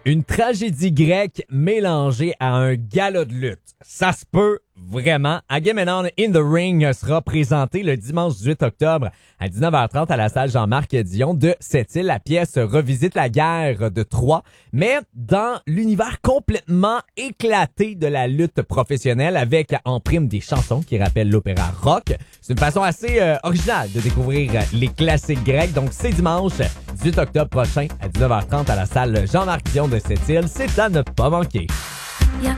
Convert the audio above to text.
Une tragédie grecque mélangée à un gala de lutte. Ça se peut vraiment. Agamemnon in the Ring sera présenté le dimanche 18 octobre à 19h30 à la salle Jean-Marc Dion de Sept-Îles. La pièce revisite la guerre de Troie, mais dans l'univers complètement éclaté de la lutte professionnelle avec en prime des chansons qui rappellent l'opéra rock. C'est une façon assez originale de découvrir les classiques grecs. Donc c'est dimanche 18 octobre prochain à 19h30 à la salle Jean-Marc Dion de Sept-Îles. C'est à ne pas manquer.